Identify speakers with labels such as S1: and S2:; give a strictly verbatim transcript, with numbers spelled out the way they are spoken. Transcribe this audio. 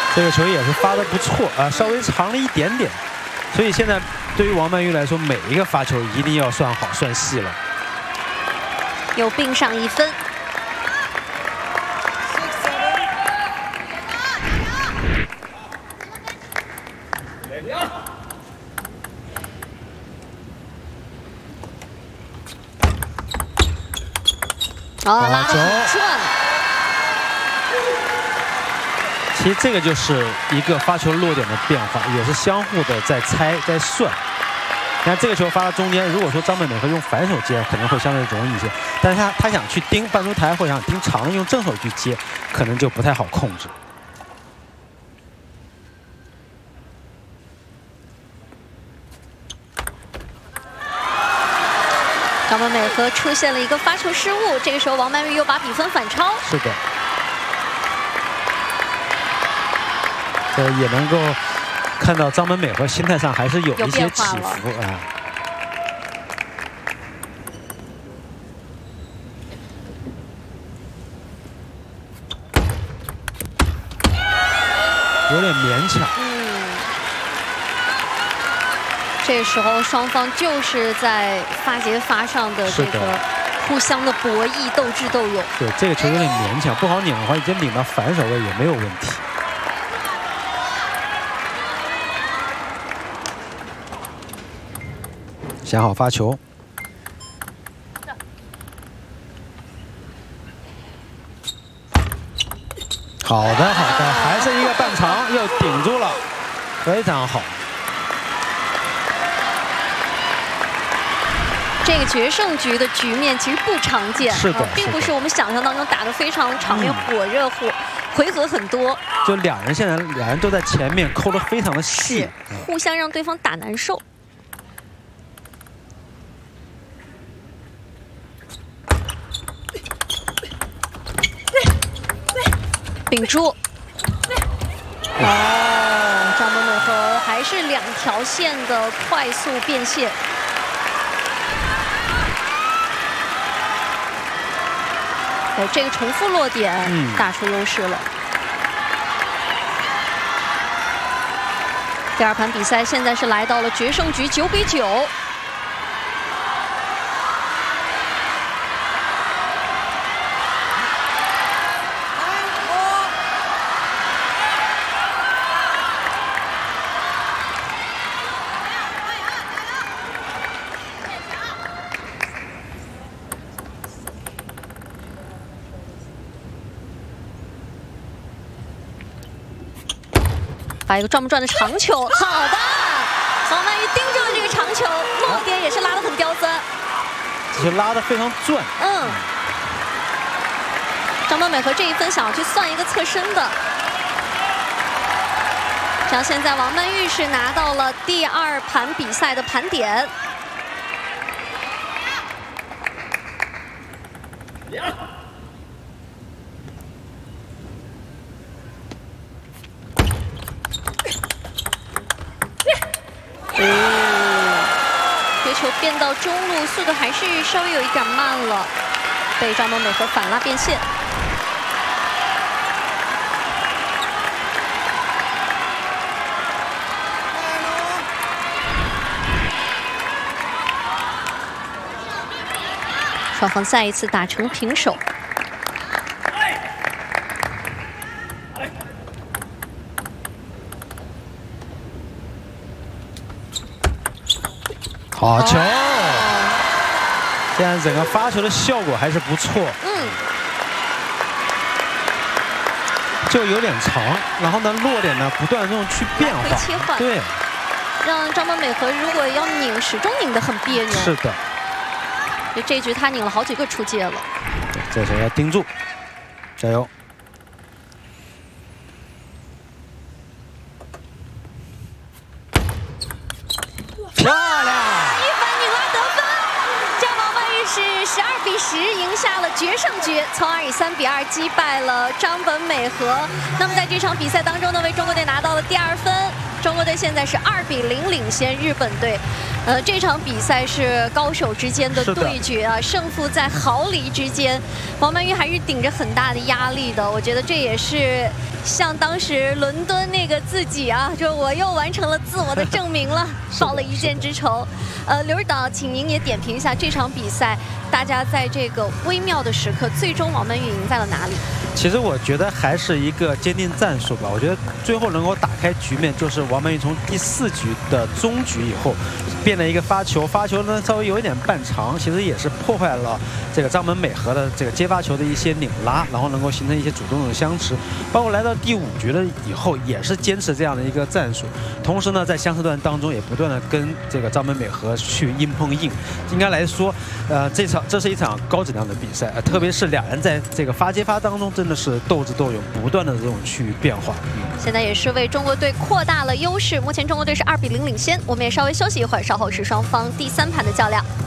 S1: 这个球也是发的不错啊，稍微长了一点点。所以现在对于王曼玉来说，每一个发球一定要算好、算细了。
S2: 又并上一分。 哦，拉得很准。
S1: 其实这个就是一个发球落点的变化，也是相互的在猜、在算。你看这个球发到中间，如果说张本美和用反手接，可能会相对容易一些。但是他他想去盯半出台，或者想盯长的用正手去接，可能就不太好控制。
S2: 张本美和出现了一个发球失误，这个时候王曼玉又把比分反超。
S1: 是的，这也能够看到张本美和心态上还是有一些起伏啊。有点勉强。
S2: 嗯。 这时候双方就是在发节发上的这个互相的博弈、斗智斗勇。
S1: 对，这个球有点勉强，不好拧的话，已经拧到反手位也没有问题。想好发球。好的，好的，还是一个半长，又顶住了，非常好。
S2: 这个决胜局的局面其实不常见，
S1: 是的，
S2: 并不是我们想象当中打得非常场面火热、火回合很多。
S1: 就两人现在两人都在前面抠得非常的细，
S2: 互相让对方打难受。屏住。哦，张本美和还是两条线的快速变现。 哎，这个重复落点打出优势了。嗯、第二盘比赛现在是来到了决胜局，九比九。发一个转不转的长球，好的，王曼玉盯住了这个长球，落点也是拉得很刁钻，
S1: 只是拉得非常转。
S2: 嗯，张本美和这一分想要去算一个侧身的，这样现在王曼玉是拿到了第二盘比赛的盘点。 球变到中路，速度还是稍微有一点慢了，被张本美和反拉变线。双方再一次打成平手。
S1: 好球！现在整个发球的效果还是不错。嗯。就有点长，然后呢，落点呢不断这种去变化。
S2: 切换。
S1: 对。
S2: 让张本美和如果要拧，始终拧得很别扭。
S1: 是的。
S2: 就这局他拧了好几个出界了。
S1: 这时候要盯住，加油！ 漂亮！
S2: 一反拧拉得分，这样王曼玉是十二比十赢下了决胜局，从而以三比二击败了张本美和。那么在这场比赛当中呢，为中国队拿到了第二分。中国队现在是二比零领先日本队。呃，这场比赛是高手之间的对决啊，胜负在毫厘之间。王曼玉还是顶着很大的压力的，我觉得这也是像当时伦敦那个自己啊，就我又完成了自我的证明了，报了一箭之仇。呃，刘指导，请您也点评一下这场比赛，大家在这个微妙的时刻，最终王曼玉赢在了哪里？
S1: 其实我觉得还是一个坚定战术吧。我觉得最后能够打开局面，就是王曼玉从第四局的中局以后，变了一个发球，发球呢稍微有一点半长，其实也是破坏了这个张本美和的这个接发球的一些拧拉，然后能够形成一些主动的相持。包括来到第五局了以后，也是坚持这样的一个战术。同时呢，在相持段当中也不断的跟这个张本美和去硬碰硬。应该来说，呃，这场这是一场高质量的比赛，呃、特别是两人在这个发接发当中，真的是斗智斗勇，不断的这种去变化。嗯、
S2: 现在也是为中国队扩大了优势，目前中国队是二比零领先。我们也稍微休息一会儿，稍后是双方第三盘的较量。